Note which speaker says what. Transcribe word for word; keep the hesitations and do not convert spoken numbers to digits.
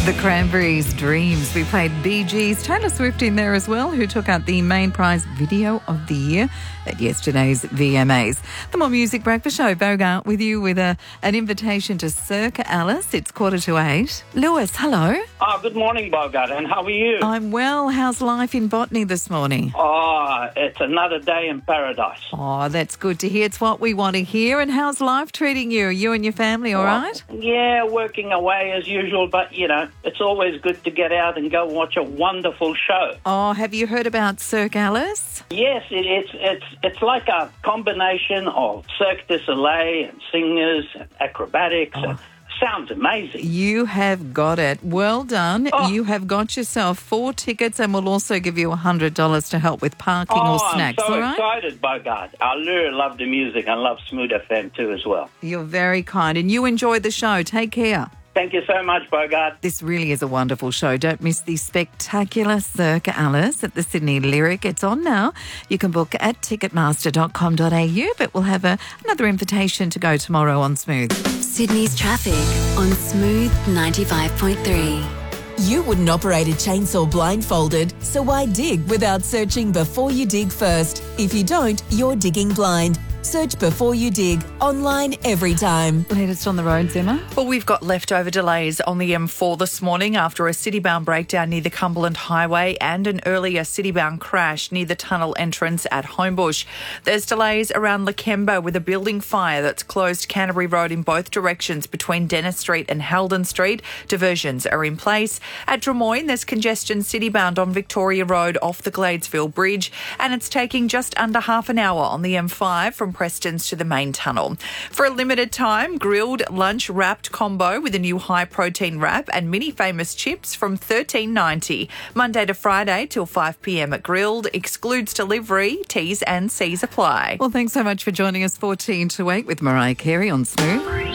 Speaker 1: The Cranberries' Dreams. We played Bee Gees, Taylor Swift in there as well, who took out the main prize Video of the Year at yesterday's V M As. The More Music Breakfast Show, Bogart with you with a, an invitation to Circa Alice. It's quarter to eight. Lewis, hello.
Speaker 2: Oh, good morning, Bogart, and how are you?
Speaker 1: I'm well. How's life in Botany this morning?
Speaker 2: Oh, it's another day in paradise.
Speaker 1: Oh, that's good to hear. It's what we want to hear. And how's life treating you? Are you and your family all
Speaker 2: Well,
Speaker 1: right?
Speaker 2: Yeah, working away as usual, but, you know, it's always good to get out and go watch a wonderful show.
Speaker 1: Oh, have you heard about Cirque Alice?
Speaker 2: Yes, it, it's it's it's like a combination of Cirque du Soleil and singers and acrobatics.
Speaker 1: Oh.
Speaker 2: And sounds amazing.
Speaker 1: You have got it. Well done.
Speaker 2: Oh.
Speaker 1: You have got yourself four tickets and we'll also give you one hundred dollars to help with parking
Speaker 2: Oh,
Speaker 1: or snacks,
Speaker 2: I'm so
Speaker 1: all right?
Speaker 2: excited, Bogart. I really love the music. I love Smooth F M too as well.
Speaker 1: You're very kind and you enjoy the show. Take care.
Speaker 2: Thank you so much, Bogart.
Speaker 1: This really is a wonderful show. Don't miss the spectacular Cirque Alice at the Sydney Lyric. It's on now. You can book at ticketmaster dot com dot a u, but we'll have a, another invitation to go tomorrow on Smooth.
Speaker 3: Sydney's traffic on Smooth ninety-five point three.
Speaker 4: You wouldn't operate a chainsaw blindfolded, so why dig without searching before you dig first? If you don't, you're digging blind. Search before you dig, online every time.
Speaker 1: Latest on the roads, Emma?
Speaker 5: Well, we've got leftover delays on the M four this morning after a city-bound breakdown near the Cumberland Highway and an earlier city-bound crash near the tunnel entrance at Homebush. There's delays around Lakemba with a building fire that's closed Canterbury Road in both directions between Dennis Street and Halden Street. Diversions are in place. At Drummoyne, there's congestion city-bound on Victoria Road off the Gladesville Bridge, and it's taking just under half an hour on the M five from Preston's to the main tunnel. For a limited time, grilled lunch wrapped combo with a new high protein wrap and mini famous chips from thirteen ninety. Monday to Friday till five p m at Grilled. Excludes delivery. T's and C's apply.
Speaker 1: Well, thanks so much for joining us. fourteen to eight with Mariah Carey on Smooth.